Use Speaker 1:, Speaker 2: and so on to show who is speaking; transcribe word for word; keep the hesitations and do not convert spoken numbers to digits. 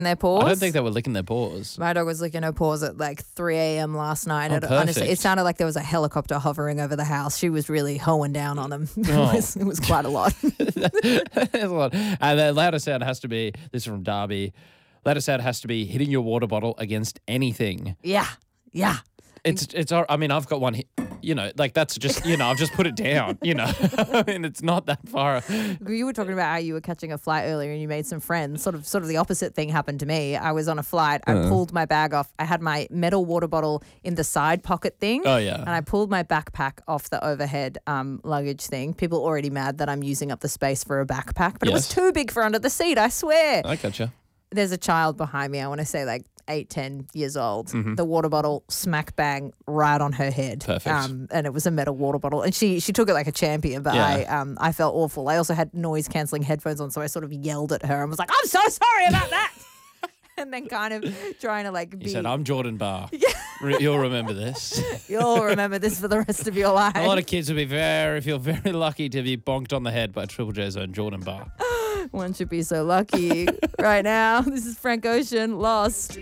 Speaker 1: their paws.
Speaker 2: I don't think they were licking their paws.
Speaker 1: My dog was licking her paws at like three a.m. last night.
Speaker 2: Oh,
Speaker 1: It, honestly,
Speaker 2: perfect.
Speaker 1: it sounded like there was a helicopter hovering over the house. She was really hoeing down on them. It,
Speaker 2: Oh.
Speaker 1: was, it was quite a lot.
Speaker 2: There's a lot. And the louder sound has to be, this is from Darby, louder sound has to be hitting your water bottle against anything.
Speaker 1: Yeah, yeah.
Speaker 2: It's, it's. I mean, I've got one, hi- you know, like that's just, you know, I've just put it down, you know. I mean, it's not that far.
Speaker 1: You were talking about how you were catching a flight earlier and you made some friends. Sort of sort of the opposite thing happened to me. I was on a flight. I
Speaker 2: Uh.
Speaker 1: pulled my bag off. I had my metal water bottle in the side pocket thing.
Speaker 2: Oh, yeah.
Speaker 1: And I pulled my backpack off the overhead um, luggage thing. People already mad that I'm using up the space for a backpack. But it was
Speaker 2: Yes.
Speaker 1: too big for under the seat, I swear.
Speaker 2: I gotcha.
Speaker 1: There's a child behind me. I want to say like eight, ten years old.
Speaker 2: Mm-hmm.
Speaker 1: The water bottle smack bang right on her head.
Speaker 2: Perfect.
Speaker 1: Um, and it was a metal water bottle. And she she took it like a champion, but
Speaker 2: Yeah.
Speaker 1: I um I felt awful. I also had noise cancelling headphones on, so I sort of yelled at her and was like, I'm so sorry about that. And then kind of trying to like
Speaker 2: He
Speaker 1: be,
Speaker 2: said, I'm Jordan Barr. Re- You'll remember this.
Speaker 1: you'll remember this for the rest of your life.
Speaker 2: A lot of kids will be very, feel very lucky to be bonked on the head by Triple J's own Jordan Barr.
Speaker 1: One should be so lucky right now. This is Frank Ocean, Lost.